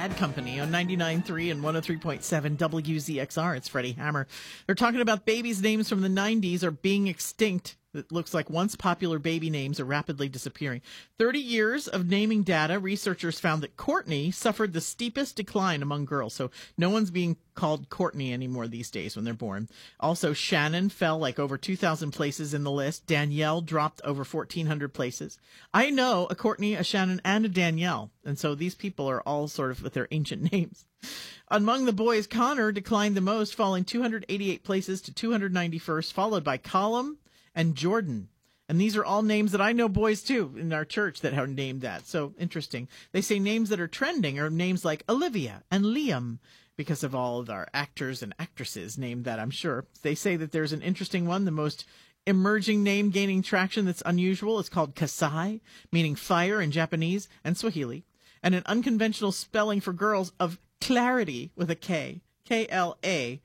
Bad Company on 99.3 and 103.7 WZXR. It's Freddie Hammer. They're talking about babies' names from the 90s are being extinct. It looks like once popular baby names are rapidly disappearing. 30 years of naming data, researchers found that Courtney suffered the steepest decline among girls. So no one's being called Courtney anymore these days when they're born. Also, Shannon fell like over 2,000 places in the list. Danielle dropped over 1,400 places. I know a Courtney, a Shannon, and a Danielle. And so these people are all sort of with their ancient names. Among the boys, Connor declined the most, falling 288 places to 291st, followed by Colum and Jordan. And these are all names that I know boys too in our church that are named that. So interesting. They say names that are trending are names like Olivia and Liam because of all of our actors and actresses named that, I'm sure. They say that there's an interesting one, the most emerging name gaining traction that's unusual. It's called Kasai, meaning fire in Japanese and Swahili, and an unconventional spelling for girls of clarity with a K, K-L-A-R-I-T-Y.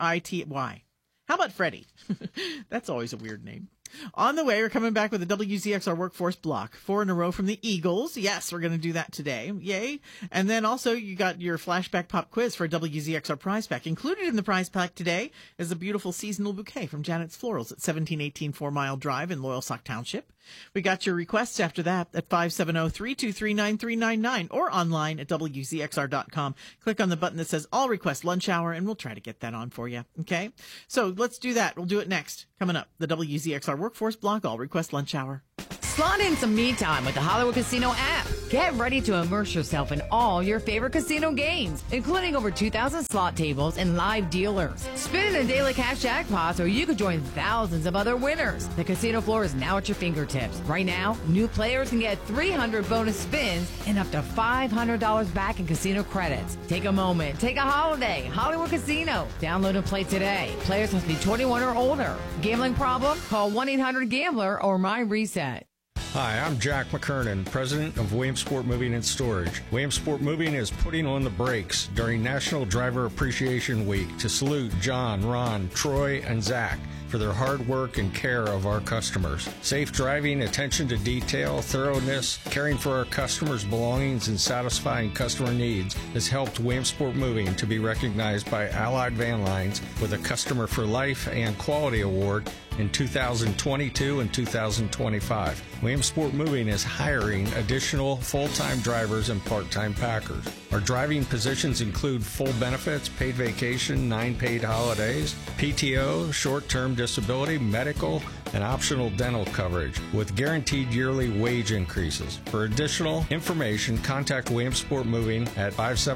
How about Freddie? That's always a weird name. On the way, we're coming back with a WZXR Workforce block. 4 in a row from the Eagles. Yes, we're going to do that today. Yay. And then also you got your flashback pop quiz for a WZXR prize pack. Included in the prize pack today is a beautiful seasonal bouquet from Janet's Florals at 1718 4 Mile Drive in Loyalsock Township. We got your requests after that at 570-323-9399 or online at WZXR.com. Click on the button that says All Request Lunch Hour and we'll try to get that on for you. Okay? So let's do that. We'll do it next. Coming up, the WZXR Workforce Block All Request Lunch Hour. Slot in some me time with the Hollywood Casino app. Get ready to immerse yourself in all your favorite casino games, including over 2,000 slot tables and live dealers. Spin in the daily cash jackpots, or you could join thousands of other winners. The casino floor is now at your fingertips. Right now, new players can get 300 bonus spins and up to $500 back in casino credits. Take a moment. Take a holiday. Hollywood Casino. Download and play today. Players must be 21 or older. Gambling problem? Call 1-800-GAMBLER or MyReset. Hi, I'm Jack McKernan, president of Williamsport Moving and Storage. Williamsport Moving is putting on the brakes during National Driver Appreciation Week to salute John, Ron, Troy, and Zach for their hard work and care of our customers. Safe driving, attention to detail, thoroughness, caring for our customers' belongings, and satisfying customer needs has helped Williamsport Moving to be recognized by Allied Van Lines with a Customer for Life and Quality Award in 2022 and 2025. Williamsport Moving is hiring additional full-time drivers and part-time packers. Our driving positions include full benefits, paid vacation, 9 paid holidays, PTO, short-term disability, medical, and optional dental coverage with guaranteed yearly wage increases. For additional information, contact Williamsport Moving at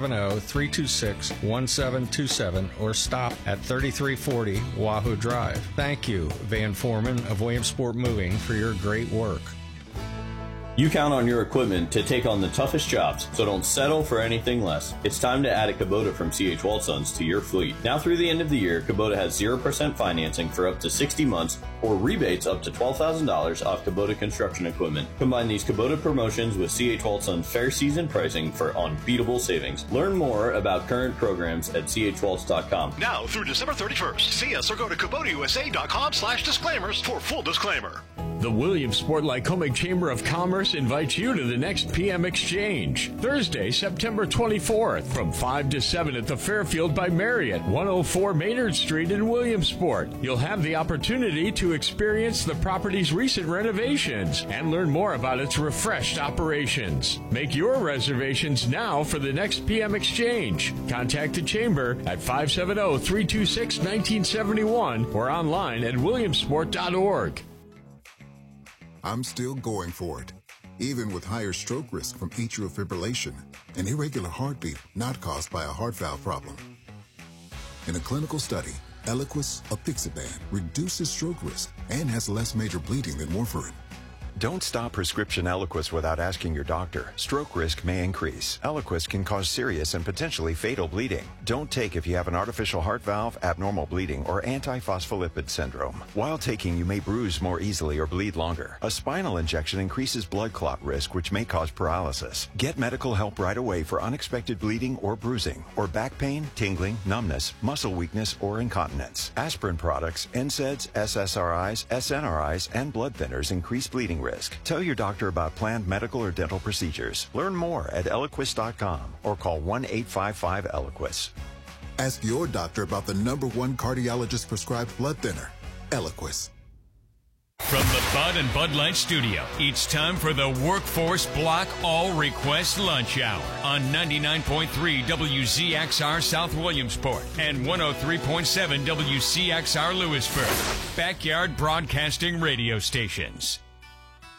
570-326-1727 or stop at 3340 Wahoo Drive. Thank you, Van Foreman of Williamsport Moving, for your great work. You count on your equipment to take on the toughest jobs, so don't settle for anything less. It's time to add a Kubota from C.H. Waldsons to your fleet. Now through the end of the year, Kubota has 0% financing for up to 60 months or rebates up to $12,000 off Kubota construction equipment. Combine these Kubota promotions with C.H. Waldsons fair season pricing for unbeatable savings. Learn more about current programs at chwaltz.com. Now through December 31st, see us or go to KubotaUSA.com/disclaimers for full disclaimer. The Williamsport Lycoming Chamber of Commerce invites you to the next PM Exchange, Thursday, September 24th, from 5 to 7 at the Fairfield by Marriott, 104 Maynard Street in Williamsport. You'll have the opportunity to experience the property's recent renovations and learn more about its refreshed operations. Make your reservations now for the next PM Exchange. Contact the Chamber at 570-326-1971 or online at williamsport.org. I'm still going for it, even with higher stroke risk from atrial fibrillation, an irregular heartbeat not caused by a heart valve problem. In a clinical study, Eliquis apixaban reduces stroke risk and has less major bleeding than warfarin. Don't stop prescription Eliquis without asking your doctor. Stroke risk may increase. Eliquis can cause serious and potentially fatal bleeding. Don't take if you have an artificial heart valve, abnormal bleeding, or antiphospholipid syndrome. While taking, you may bruise more easily or bleed longer. A spinal injection increases blood clot risk, which may cause paralysis. Get medical help right away for unexpected bleeding or bruising, or back pain, tingling, numbness, muscle weakness, or incontinence. Aspirin products, NSAIDs, SSRIs, SNRIs, and blood thinners increase bleeding risk. Tell your doctor about planned medical or dental procedures. Learn more at Eliquis.com or call 1-855-ELIQUIS. Ask your doctor about the #1 cardiologist prescribed blood thinner, Eliquis. From the Bud and Bud Light studio, it's time for the Workforce Block All Request Lunch Hour on 99.3 WZXR South Williamsport and 103.7 WCXR Lewisburg. Backyard Broadcasting Radio Stations.